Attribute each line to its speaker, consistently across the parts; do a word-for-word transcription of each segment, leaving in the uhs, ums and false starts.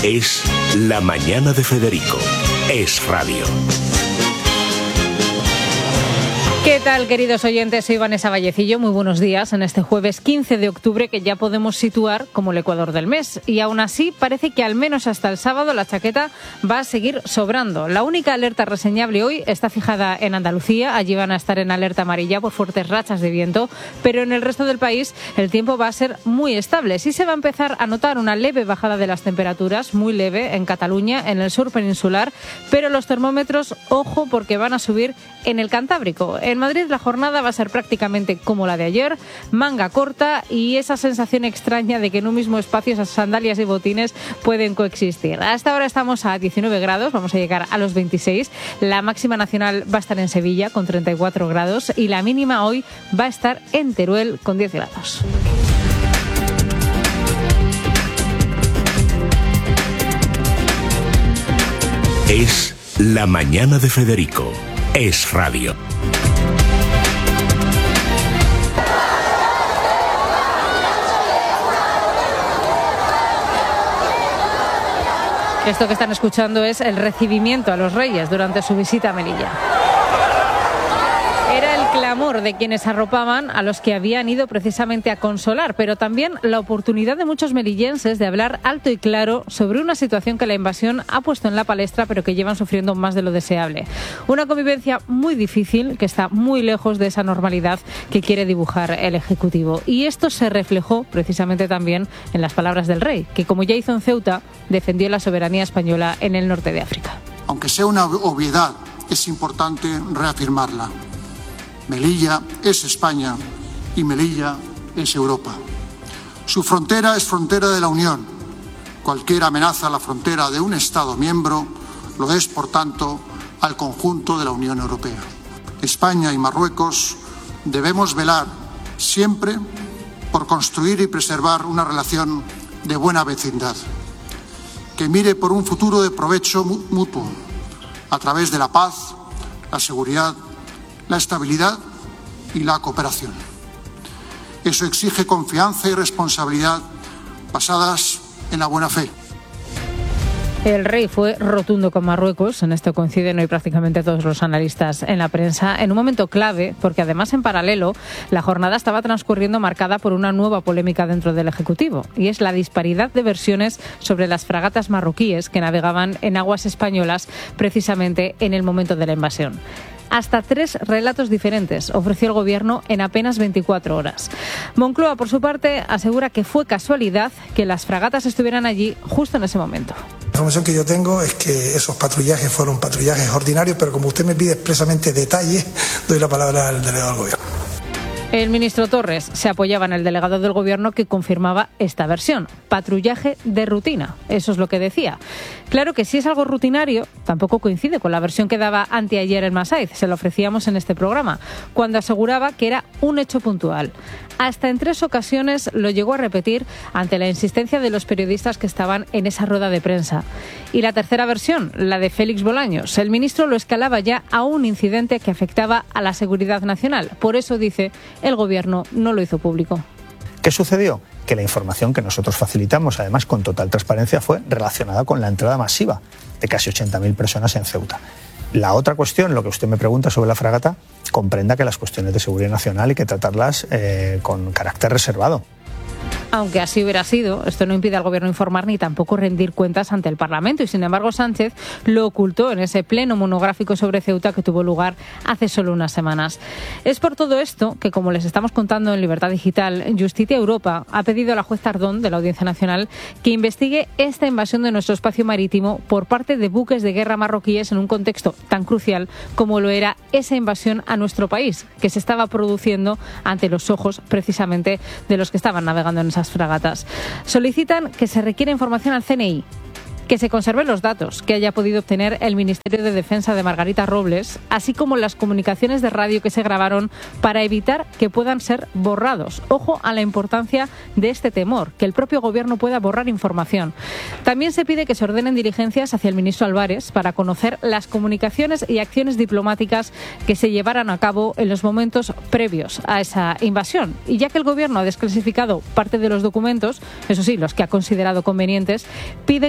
Speaker 1: Es La Mañana de Federico. Es radio.
Speaker 2: ¿Qué tal, queridos oyentes? Soy Vanessa Vallecillo. Muy buenos días en este jueves quince de octubre, que ya podemos situar como el Ecuador del mes. Y aún así, parece que al menos hasta el sábado la chaqueta va a seguir sobrando. La única alerta reseñable hoy está fijada en Andalucía. Allí van a estar en alerta amarilla por fuertes rachas de viento. Pero en el resto del país el tiempo va a ser muy estable. Sí se va a empezar a notar una leve bajada de las temperaturas, muy leve, en Cataluña, en el sur peninsular. Pero los termómetros, ojo, porque van a subir en el Cantábrico. En Madrid la jornada va a ser prácticamente como la de ayer, manga corta y esa sensación extraña de que en un mismo espacio esas sandalias y botines pueden coexistir. Hasta ahora estamos a diecinueve grados, vamos a llegar a los veintiséis. La máxima nacional va a estar en Sevilla con treinta y cuatro grados y la mínima hoy va a estar en Teruel con diez grados.
Speaker 1: Es La Mañana de Federico. Es radio.
Speaker 2: Esto que están escuchando es el recibimiento a los Reyes durante su visita a Melilla. Era el clamor de quienes arropaban a los que habían ido precisamente a consolar, pero también la oportunidad de muchos melillenses de hablar alto y claro sobre una situación que la invasión ha puesto en la palestra, pero que llevan sufriendo más de lo deseable. Una convivencia muy difícil, que está muy lejos de esa normalidad que quiere dibujar el Ejecutivo. Y esto se reflejó precisamente también en las palabras del rey, que, como ya hizo en Ceuta, defendió la soberanía española en el norte de África.
Speaker 3: Aunque sea una obviedad, es importante reafirmarla. Melilla es España y Melilla es Europa. Su frontera es frontera de la Unión. Cualquier amenaza a la frontera de un Estado miembro lo es, por tanto, al conjunto de la Unión Europea. España y Marruecos debemos velar siempre por construir y preservar una relación de buena vecindad, que mire por un futuro de provecho mutuo, a través de la paz, la seguridad, la estabilidad y la cooperación. Eso exige confianza y responsabilidad basadas en la buena fe.
Speaker 2: El rey fue rotundo con Marruecos, en esto coinciden hoy prácticamente todos los analistas en la prensa, en un momento clave, porque además en paralelo la jornada estaba transcurriendo marcada por una nueva polémica dentro del Ejecutivo, y es la disparidad de versiones sobre las fragatas marroquíes que navegaban en aguas españolas precisamente en el momento de la invasión. Hasta tres relatos diferentes ofreció el Gobierno en apenas veinticuatro horas. Moncloa, por su parte, asegura que fue casualidad que las fragatas estuvieran allí justo en ese momento.
Speaker 4: La información que yo tengo es que esos patrullajes fueron patrullajes ordinarios, pero como usted me pide expresamente detalles, doy la palabra al delegado del Gobierno.
Speaker 2: El ministro Torres se apoyaba en el delegado del Gobierno, que confirmaba esta versión. Patrullaje de rutina, eso es lo que decía. Claro que si es algo rutinario, tampoco coincide con la versión que daba anteayer en Masaiz, se la ofrecíamos en este programa, cuando aseguraba que era un hecho puntual. Hasta en tres ocasiones lo llegó a repetir ante la insistencia de los periodistas que estaban en esa rueda de prensa. Y la tercera versión, la de Félix Bolaños, el ministro lo escalaba ya a un incidente que afectaba a la seguridad nacional. Por eso, dice, el Gobierno no lo hizo público.
Speaker 5: ¿Qué sucedió? Que la información que nosotros facilitamos, además con total transparencia, fue relacionada con la entrada masiva de casi ochenta mil personas en Ceuta. La otra cuestión, lo que usted me pregunta sobre la fragata, comprenda que las cuestiones de seguridad nacional hay que tratarlas eh, con carácter reservado.
Speaker 2: Aunque así hubiera sido, esto no impide al Gobierno informar ni tampoco rendir cuentas ante el Parlamento, y sin embargo Sánchez lo ocultó en ese pleno monográfico sobre Ceuta que tuvo lugar hace solo unas semanas. Es por todo esto que, como les estamos contando en Libertad Digital, Justicia Europa ha pedido a la juez Tardón de la Audiencia Nacional que investigue esta invasión de nuestro espacio marítimo por parte de buques de guerra marroquíes en un contexto tan crucial como lo era esa invasión a nuestro país, que se estaba produciendo ante los ojos precisamente de los que estaban navegando en esas fragatas. Solicitan que se requiera información al C N I, que se conserven los datos que haya podido obtener el Ministerio de Defensa de Margarita Robles, así como las comunicaciones de radio que se grabaron, para evitar que puedan ser borrados. Ojo a la importancia de este temor, que el propio Gobierno pueda borrar información. También se pide que se ordenen diligencias hacia el ministro Álvarez para conocer las comunicaciones y acciones diplomáticas que se llevaran a cabo en los momentos previos a esa invasión. Y ya que el Gobierno ha desclasificado parte de los documentos, eso sí, los que ha considerado convenientes, piden que haga lo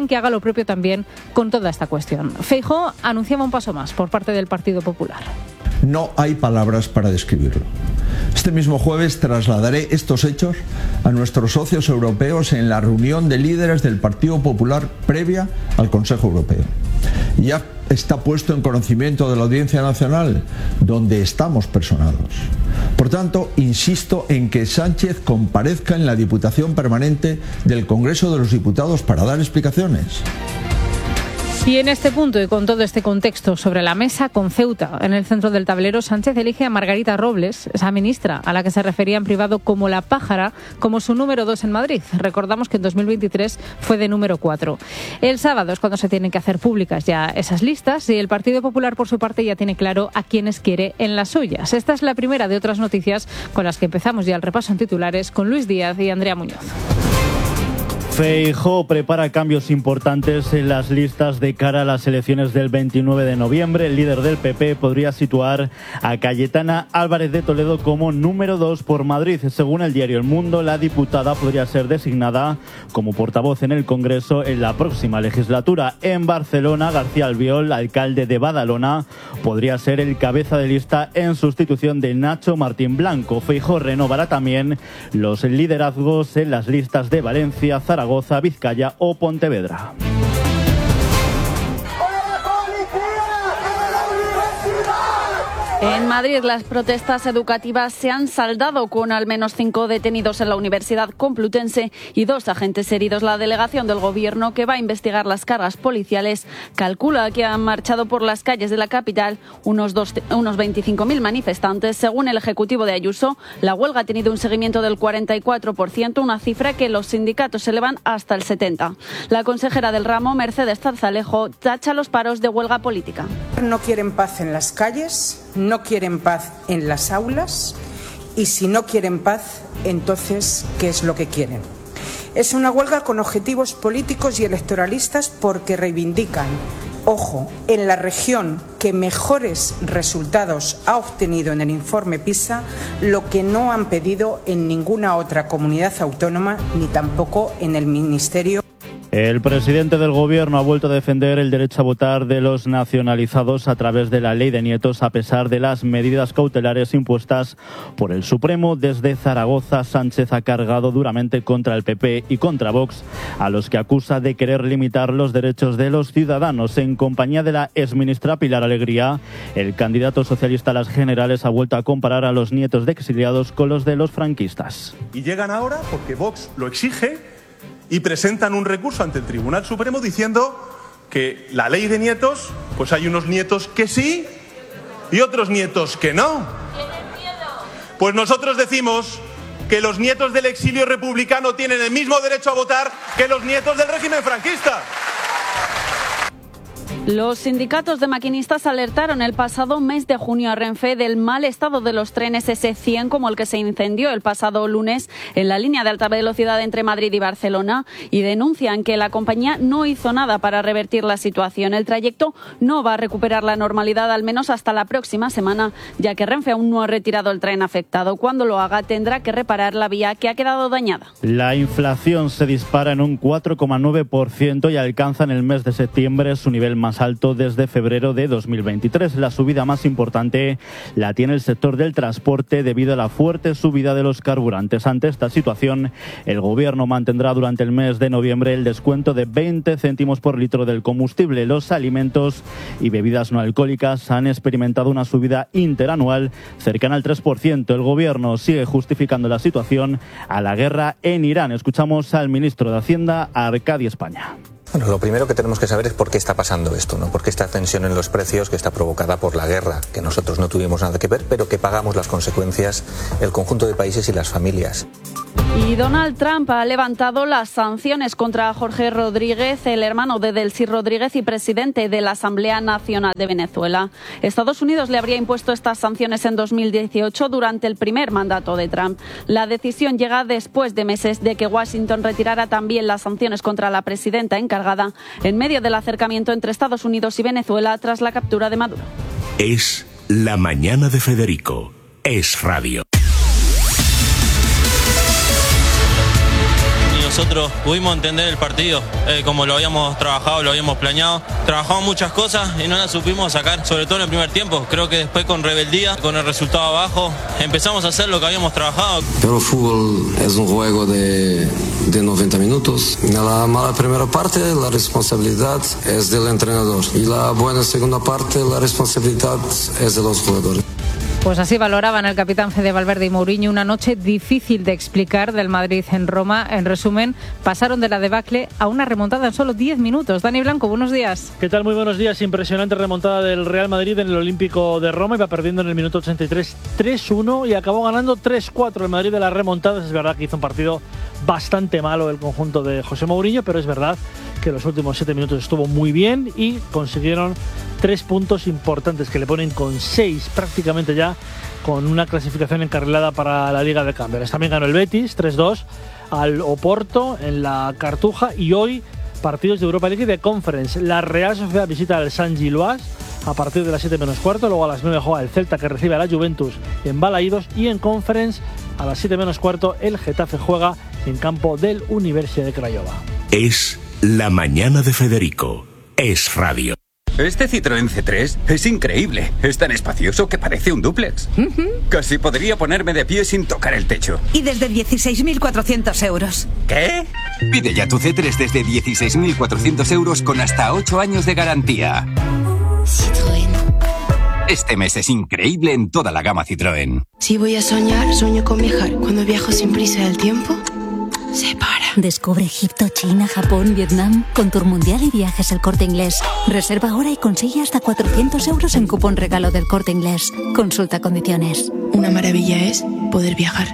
Speaker 2: propio también con toda esta cuestión. Feijóo anunciaba un paso más por parte del Partido Popular.
Speaker 6: No hay palabras para describirlo. Este mismo jueves trasladaré estos hechos a nuestros socios europeos en la reunión de líderes del Partido Popular previa al Consejo Europeo. Ya está puesto en conocimiento de la Audiencia Nacional, donde estamos personados. Por tanto, insisto en que Sánchez comparezca en la Diputación Permanente del Congreso de los Diputados para dar explicaciones.
Speaker 2: Y en este punto y con todo este contexto sobre la mesa, con Ceuta en el centro del tablero, Sánchez elige a Margarita Robles, esa ministra a la que se refería en privado como la pájara, como su número dos en Madrid. Recordamos que en dos mil veintitrés fue de número cuatro. El sábado es cuando se tienen que hacer públicas ya esas listas y el Partido Popular, por su parte, ya tiene claro a quiénes quiere en las suyas. Esta es la primera de otras noticias con las que empezamos ya el repaso en titulares con Luis Díaz y Andrea Muñoz.
Speaker 7: Feijóo prepara cambios importantes en las listas de cara a las elecciones del veintinueve de noviembre. El líder del P P podría situar a Cayetana Álvarez de Toledo como número dos por Madrid. Según el diario El Mundo, la diputada podría ser designada como portavoz en el Congreso en la próxima legislatura. En Barcelona, García Albiol, alcalde de Badalona, podría ser el cabeza de lista en sustitución de Nacho Martín Blanco. Feijóo renovará también los liderazgos en las listas de Valencia, Zaragoza, Zaragoza, Vizcaya o Pontevedra.
Speaker 8: En Madrid, las protestas educativas se han saldado con al menos cinco detenidos en la Universidad Complutense y dos agentes heridos. La delegación del Gobierno, que va a investigar las cargas policiales, calcula que han marchado por las calles de la capital unos, dos, unos veinticinco mil manifestantes. Según el Ejecutivo de Ayuso, la huelga ha tenido un seguimiento del cuarenta y cuatro por ciento, una cifra que los sindicatos elevan hasta el setenta por ciento. La consejera del ramo, Mercedes Zarzalejo, tacha los paros de huelga política.
Speaker 9: No quieren paz en las calles, no quieren paz en las aulas y si no quieren paz, entonces, ¿qué es lo que quieren? Es una huelga con objetivos políticos y electoralistas porque reivindican, ojo, en la región que mejores resultados ha obtenido en el informe PISA, lo que no han pedido en ninguna otra comunidad autónoma ni tampoco en el Ministerio.
Speaker 7: El presidente del Gobierno ha vuelto a defender el derecho a votar de los nacionalizados a través de la ley de nietos, a pesar de las medidas cautelares impuestas por el Supremo. Desde Zaragoza, Sánchez ha cargado duramente contra el P P y contra Vox, a los que acusa de querer limitar los derechos de los ciudadanos. En compañía de la exministra Pilar Alegría, el candidato socialista a las generales ha vuelto a comparar a los nietos de exiliados con los de los franquistas.
Speaker 10: Y llegan ahora porque Vox lo exige y presentan un recurso ante el Tribunal Supremo diciendo que la ley de nietos, pues hay unos nietos que sí y otros nietos que no. Pues nosotros decimos que los nietos del exilio republicano tienen el mismo derecho a votar que los nietos del régimen franquista.
Speaker 8: Los sindicatos de maquinistas alertaron el pasado mes de junio a Renfe del mal estado de los trenes ese cien, como el que se incendió el pasado lunes en la línea de alta velocidad entre Madrid y Barcelona, y denuncian que la compañía no hizo nada para revertir la situación. El trayecto no va a recuperar la normalidad al menos hasta la próxima semana, ya que Renfe aún no ha retirado el tren afectado. Cuando lo haga, tendrá que reparar la vía que ha quedado dañada.
Speaker 7: La inflación se dispara en un cuatro coma nueve por ciento y alcanza en el mes de septiembre su nivel más alto desde febrero de dos mil veintitrés. La subida más importante la tiene el sector del transporte debido a la fuerte subida de los carburantes. Ante esta situación, el Gobierno mantendrá durante el mes de noviembre el descuento de veinte céntimos por litro del combustible. Los alimentos y bebidas no alcohólicas han experimentado una subida interanual cercana al tres por ciento. El Gobierno sigue justificando la situación a la guerra en Irán. Escuchamos al ministro de Hacienda, Arcadi España.
Speaker 11: Bueno, lo primero que tenemos que saber es por qué está pasando esto, ¿no? Por qué esta tensión en los precios que está provocada por la guerra, que nosotros no tuvimos nada que ver, pero que pagamos las consecuencias el conjunto de países y las familias.
Speaker 8: Y Donald Trump ha levantado las sanciones contra Jorge Rodríguez, el hermano de Delcy Rodríguez y presidente de la Asamblea Nacional de Venezuela. Estados Unidos le habría impuesto estas sanciones en dos mil dieciocho durante el primer mandato de Trump. La decisión llega después de meses de que Washington retirara también las sanciones contra la presidenta encargada en medio del acercamiento entre Estados Unidos y Venezuela tras la captura de Maduro.
Speaker 1: Es La Mañana de Federico. Es radio.
Speaker 12: nosotros pudimos entender el partido eh, como lo habíamos trabajado, lo habíamos planeado. Trabajamos muchas cosas y no las supimos sacar, sobre todo en el primer tiempo. Creo que después con rebeldía, con el resultado abajo, empezamos a hacer lo que habíamos trabajado.
Speaker 13: Pero el fútbol es un juego de, de noventa minutos. En la mala primera parte la responsabilidad es del entrenador y la buena segunda parte la responsabilidad es de los jugadores.
Speaker 2: Pues así valoraban el capitán Fede Valverde y Mourinho una noche difícil de explicar del Madrid en Roma. En resumen, pasaron de la debacle a una remontada en solo diez minutos. Dani Blanco, buenos días.
Speaker 14: ¿Qué tal? Muy buenos días. Impresionante remontada del Real Madrid en el Olímpico de Roma. Iba perdiendo en el minuto ochenta y tres tres uno y acabó ganando tres cuatro el Madrid de las remontadas. Es verdad que hizo un partido bastante malo el conjunto de José Mourinho, pero es verdad que los últimos siete minutos estuvo muy bien y consiguieron tres puntos importantes que le ponen con seis prácticamente ya, con una clasificación encarrilada para la Liga de Campeones. También ganó el Betis tres dos al Oporto en la Cartuja y hoy partidos de Europa League y de Conference. La Real Sociedad visita al San Giloás a partir de las siete menos cuarto, luego a las nueve juega el Celta que recibe a la Juventus en Balaídos y en Conference a las siete menos cuarto el Getafe juega en campo del Universidad de Craiova.
Speaker 1: Es La Mañana de Federico. Es radio.
Speaker 15: Este Citroën C tres es increíble. Es tan espacioso que parece un dúplex. Uh-huh. Casi podría ponerme de pie sin tocar el techo.
Speaker 16: Y desde dieciséis mil cuatrocientos euros.
Speaker 15: ¿Qué? Pide ya tu C tres desde dieciséis mil cuatrocientos euros con hasta ocho años de garantía.
Speaker 16: Citroën.
Speaker 15: Este mes es increíble en toda la gama Citroën.
Speaker 17: Si voy a soñar, sueño con viajar. Cuando viajo sin prisa del tiempo, se para.
Speaker 18: Descubre Egipto, China, Japón, Vietnam con Tour Mundial y Viajes El Corte Inglés. Reserva ahora y consigue hasta cuatrocientos euros en cupón regalo del Corte Inglés. Consulta condiciones.
Speaker 17: Una maravilla es poder viajar.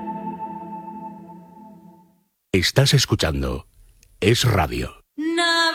Speaker 1: Estás escuchando Es Radio.